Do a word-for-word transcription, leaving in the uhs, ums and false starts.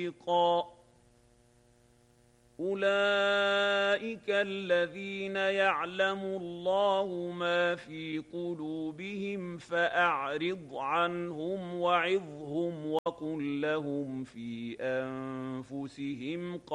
أولئك الذين يعلم الله ما في قلوبهم فأعرض عنهم وعظهم وقل لهم في أنفسهم